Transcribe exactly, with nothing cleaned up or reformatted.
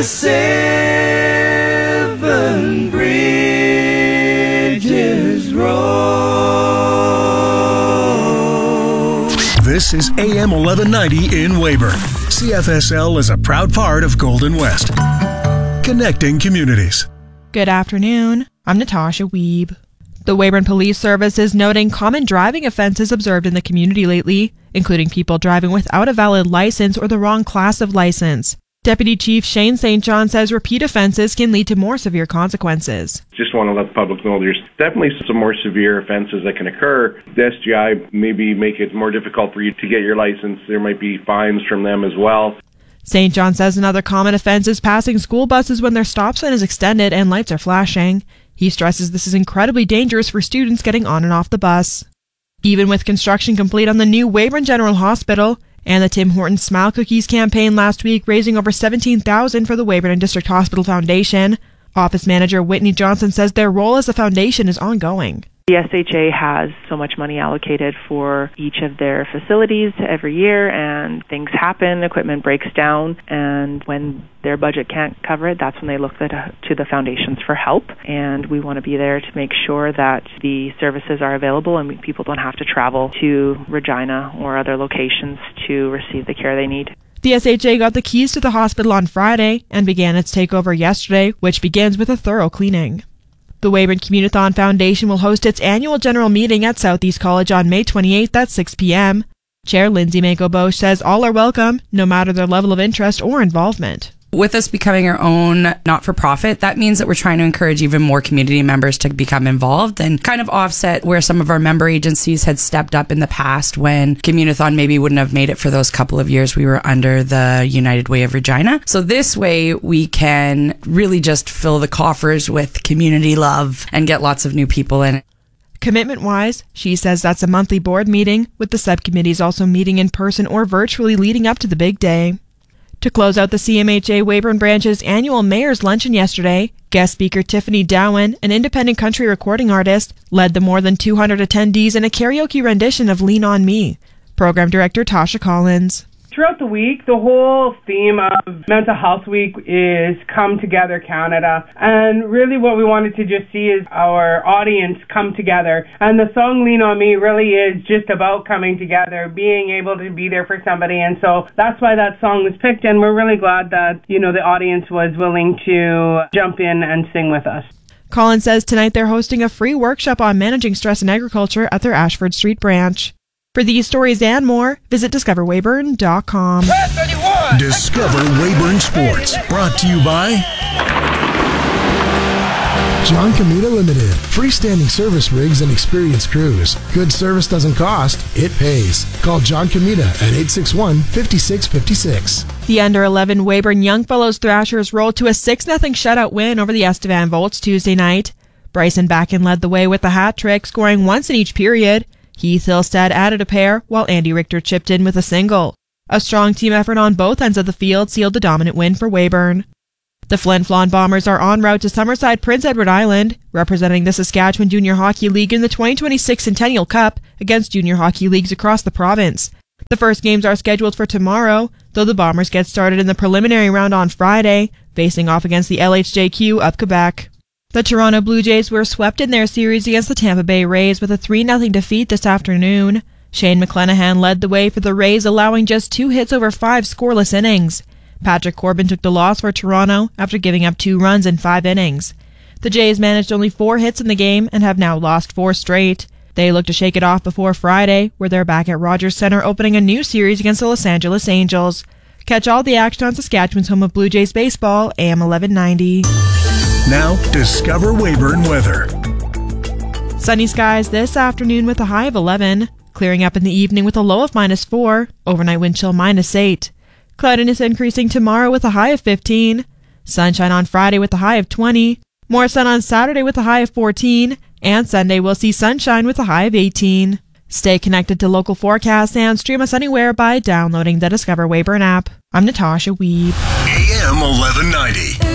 the Seven Bridges Road. This is A M eleven ninety in Weyburn. C F S L is a proud part of Golden West. Connecting communities. Good afternoon. I'm Natasha Wiebe. The Weyburn Police Service is noting common driving offenses observed in the community lately, including people driving without a valid license or the wrong class of license. Deputy Chief Shane Saint John says repeat offenses can lead to more severe consequences. Just want to let the public know there's definitely some more severe offenses that can occur. The S G I maybe make it more difficult for you to get your license. There might be fines from them as well. Saint John says another common offense is passing school buses when their stop sign is extended and lights are flashing. He stresses this is incredibly dangerous for students getting on and off the bus. Even with construction complete on the new Weyburn General Hospital and the Tim Hortons Smile Cookies campaign last week raising over seventeen thousand dollars for the Weyburn and District Hospital Foundation, Office Manager Whitney Johnson says their role as a foundation is ongoing. The S H A has so much money allocated for each of their facilities every year, and things happen, equipment breaks down, and when their budget can't cover it, that's when they look to the foundations for help. And we want to be there to make sure that the services are available and people don't have to travel to Regina or other locations to receive the care they need. The S H A got the keys to the hospital on Friday and began its takeover yesterday, which begins with a thorough cleaning. The Weyburn Communithon Foundation will host its annual general meeting at Southeast College on May twenty-eighth at six p.m. Chair Lindsay Mako-Bosch says all are welcome, no matter their level of interest or involvement. With us becoming our own not-for-profit, that means that we're trying to encourage even more community members to become involved and kind of offset where some of our member agencies had stepped up in the past when Communithon maybe wouldn't have made it for those couple of years we were under the United Way of Regina. So this way we can really just fill the coffers with community love and get lots of new people in. Commitment-wise, she says that's a monthly board meeting, with the subcommittees also meeting in person or virtually leading up to the big day. To close out the C M H A Weyburn Branch's annual Mayor's Luncheon yesterday, guest speaker Tiffany Dowen, an independent country recording artist, led the more than two hundred attendees in a karaoke rendition of Lean On Me. Program Director Tasha Collins. Throughout the week, the whole theme of Mental Health Week is Come Together Canada. And really what we wanted to just see is our audience come together. And the song Lean On Me really is just about coming together, being able to be there for somebody. And so that's why that song was picked. And we're really glad that, you know, the audience was willing to jump in and sing with us. Collins says tonight they're hosting a free workshop on managing stress in agriculture at their Ashford Street branch. For these stories and more, visit discover weyburn dot com. Discover Weyburn Sports, brought to you by John Comita Limited. Freestanding service rigs and experienced crews. Good service doesn't cost, it pays. Call John Comita at eight six one, five six five six. The under eleven Weyburn Youngfellows Thrashers rolled to a six nothing shutout win over the Estevan Volts Tuesday night. Bryson Backen led the way with a hat trick, scoring once in each period. Heath Hillstead added a pair, while Andy Richter chipped in with a single. A strong team effort on both ends of the field sealed the dominant win for Weyburn. The Flin Flon Bombers are en route to Summerside, Prince Edward Island, representing the Saskatchewan Junior Hockey League in the twenty twenty-six Centennial Cup against junior hockey leagues across the province. The first games are scheduled for tomorrow, though the Bombers get started in the preliminary round on Friday, facing off against the L H J Q of Quebec. The Toronto Blue Jays were swept in their series against the Tampa Bay Rays with a three nothing defeat this afternoon. Shane McClanahan led the way for the Rays, allowing just two hits over five scoreless innings. Patrick Corbin took the loss for Toronto after giving up two runs in five innings. The Jays managed only four hits in the game and have now lost four straight. They look to shake it off before Friday, where they're back at Rogers Centre opening a new series against the Los Angeles Angels. Catch all the action on Saskatchewan's home of Blue Jays baseball, A M eleven ninety. Now, discover Weyburn weather. Sunny skies this afternoon with a high of eleven. Clearing up in the evening with a low of minus four. Overnight wind chill minus eight. Cloudiness increasing tomorrow with a high of fifteen. Sunshine on Friday with a high of twenty. More sun on Saturday with a high of fourteen. And Sunday we'll see sunshine with a high of eighteen. Stay connected to local forecasts and stream us anywhere by downloading the Discover Weyburn app. I'm Natasha Wiebe. A M eleven ninety.